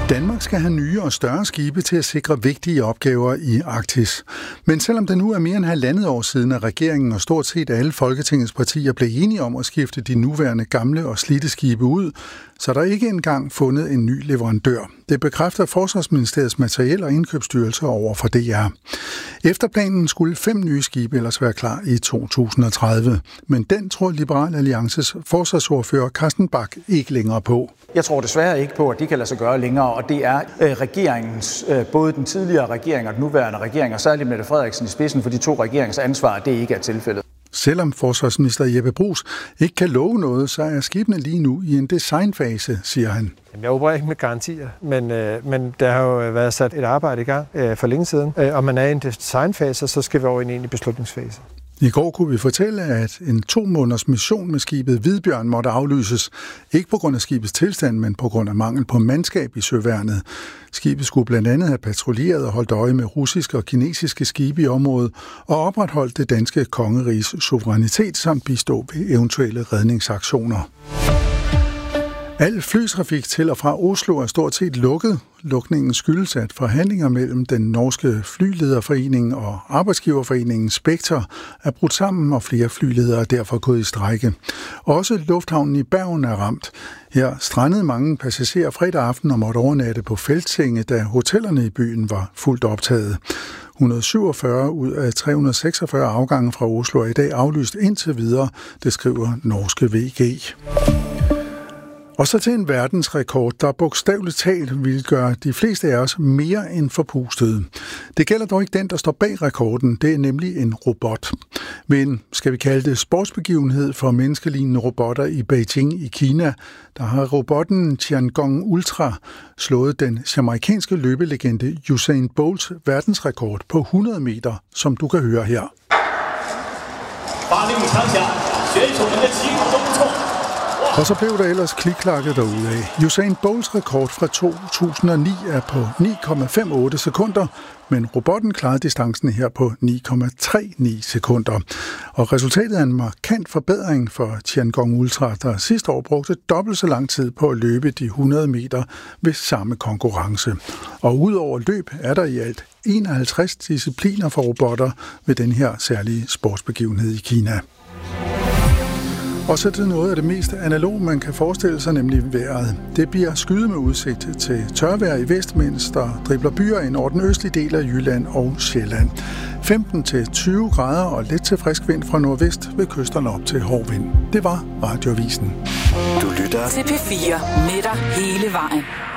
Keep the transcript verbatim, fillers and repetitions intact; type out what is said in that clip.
Danmark skal have nye og større skibe til at sikre vigtige opgaver i Arktis. Men selvom det nu er mere end halvandet år siden, at regeringen og stort set alle Folketingets partier blev enige om at skifte de nuværende gamle og slidte skibe ud, så er der ikke engang fundet en ny leverandør. Det bekræfter Forsvarsministeriets materiel- og indkøbsstyrelse over for D R. Efter planen skulle fem nye skibe ellers være klar i to tusind og tredive. Men den tror Liberal Alliances forsvarsordfører Carsten Bach ikke længere på. Jeg tror desværre ikke på, at det kan lade sig gøre længere, og det er øh, regeringens, øh, både den tidligere regering og den nuværende regering, og særligt Mette Frederiksen i spidsen for de to regeringens ansvar, at det ikke er tilfældet. Selvom forsvarsminister Jeppe Bruus ikke kan love noget, så er skibene lige nu i en designfase, siger han. Jeg opererer ikke med garantier, men, øh, men der har jo været sat et arbejde i gang øh, for længe siden, øh, og man er i en designfase, så skal vi over i en egentlig beslutningsfase. I går kunne vi fortælle, at en to måneders mission med skibet Hvidbjørn måtte aflyses. Ikke på grund af skibets tilstand, men på grund af mangel på mandskab i søværnet. Skibet skulle blandt andet have patruljeret og holdt øje med russiske og kinesiske skibe i området og opretholdt det danske kongeriges suverænitet samt bistå ved eventuelle redningsaktioner. Al flytrafik til og fra Oslo er stort set lukket. Lukningen skyldes, at forhandlinger mellem den norske flylederforening og arbejdsgiverforeningen Spekter er brudt sammen, og flere flyledere er derfor gået i strejke. Også lufthavnen i Bergen er ramt. Her strandede mange passagerer fredag aften og måtte overnatte på Feltsinge, da hotellerne i byen var fuldt optaget. et hundrede og syvogfyrre ud af tre hundrede og seksogfyrre afgange fra Oslo er i dag aflyst indtil videre, det skriver norske V G. Og så til en verdensrekord, der bogstaveligt talt vil gøre de fleste af os mere end forpustede. Det gælder dog ikke den, der står bag rekorden. Det er nemlig en robot. Men skal vi kalde det sportsbegivenhed for menneskelignende robotter i Beijing i Kina, der har robotten Tiangong Ultra slået den jamaicanske løbelegende Usain Bolts verdensrekord på hundrede meter, som du kan høre her. Og så blev der ellers klikklakket derudaf. Usain Bolts rekord fra to tusind og ni er på ni komma femogtyve sekunder, men robotten klarede distancen her på ni komma tredive sekunder. Og resultatet er en markant forbedring for Tiangong Ultra, der sidste år brugte dobbelt så lang tid på at løbe de hundrede meter ved samme konkurrence. Og udover løb er der i alt enoghalvtreds discipliner for robotter ved den her særlige sportsbegivenhed i Kina. Og så til noget af det mest analoge, man kan forestille sig, nemlig vejret. Det bliver skyet med udsigt til tørvejr i vest, mens der dribler byer ind over den østlige del af Jylland og Sjælland. femten til tyve grader og let til frisk vind fra nordvest ved kysterne op til hård vind. Det var Radioavisen. Du lytter til P fire med dig hele vejen.